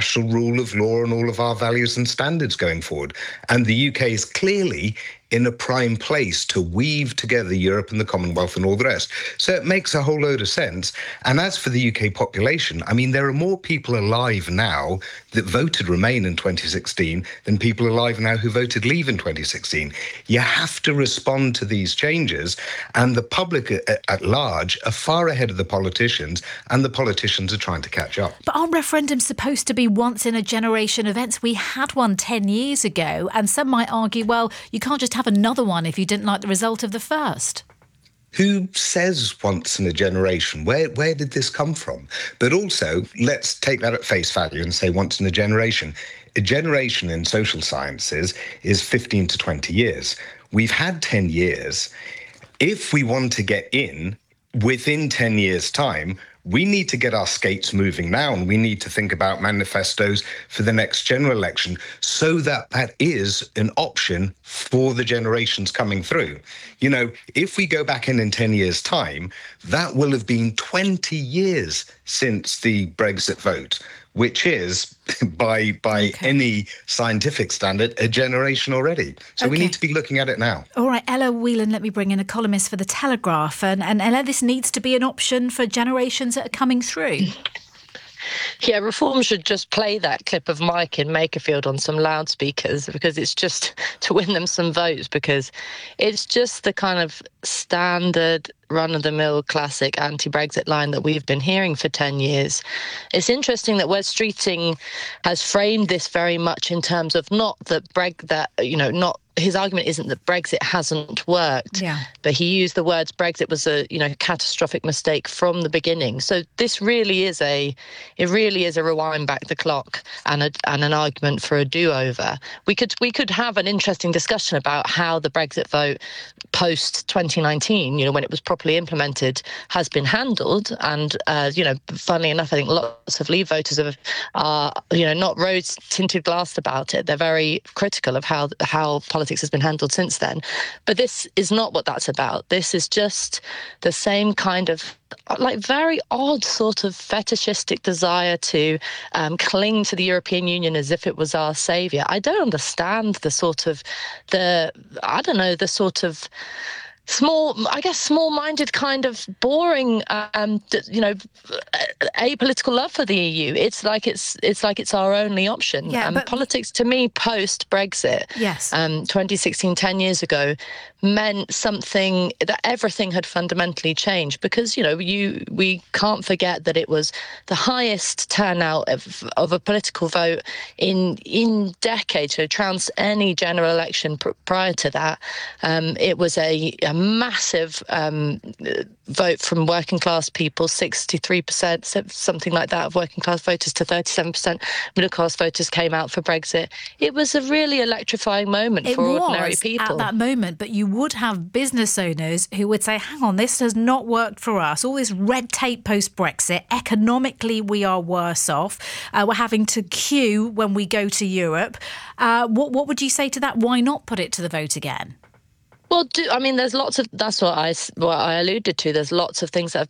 international rule of law and all of our values and standards going forward. And the UK is clearly in a prime place to weave together Europe and the Commonwealth and all the rest. So it makes a whole load of sense. And as for the UK population, I mean, there are more people alive now that voted Remain in 2016 than people alive now who voted Leave in 2016. You have to respond to these changes, and the public at large are far ahead of the politicians, and the politicians are trying to catch up. But aren't referendums supposed to be once-in-a-generation events? We had one 10 years ago, and some might argue, well, you can't just have another one if you didn't like the result of the first. Who says once in a generation? Where did this come from? But also, let's take that at face value and say once in a generation. A generation in social sciences is 15 to 20 years. We've had 10 years. If we want to get in within 10 years' time, we need to get our skates moving now, and we need to think about manifestos for the next general election so that that is an option for the generations coming through. You know, if we go back in 10 years' time, that will have been 20 years since the Brexit vote, which is, by any scientific standard, a generation already. So we need to be looking at it now. All right, Ella Whelan, let me bring in a columnist for The Telegraph. And Ella, this needs to be an option for generations that are coming through. Yeah, Reform should just play that clip of Mike in Makerfield on some loudspeakers, because it's just to win them some votes, because it's just the kind of standard run-of-the-mill classic anti-Brexit line that we've been hearing for 10 years. It's interesting that Wes Streeting has framed this very much in terms of not that his argument isn't that Brexit hasn't worked, but he used the words Brexit was a catastrophic mistake from the beginning. So this really is a rewind back the clock and an argument for a do-over. We could have an interesting discussion about how the Brexit vote post 2019, when it was properly implemented, has been handled. And funnily enough, I think lots of Leave voters are not rose-tinted glassed about it. They're very critical of how politics has been handled since then. But this is not what that's about. This is just the same kind of very odd sort of fetishistic desire to cling to the European Union as if it was our saviour. I don't understand the sort of small-minded kind of boring, apolitical love for the EU. It's like it's our only option. Yeah, but politics, to me, post-Brexit, 2016, 10 years ago, meant something that everything had fundamentally changed, because we can't forget that it was the highest turnout of a political vote in decades. So trounced any general election prior to that. It was a massive vote from working class people, 63%, something like that, of working class voters to 37% middle class voters came out for Brexit. It was a really electrifying moment for ordinary people. At that moment, but you would have business owners who would say, hang on, this has not worked for us. All this red tape post-Brexit, economically we are worse off. We're having to queue when we go to Europe. What would you say to that? Why not put it to the vote again? Well, there's lots of, that's what I alluded to. There's lots of things that have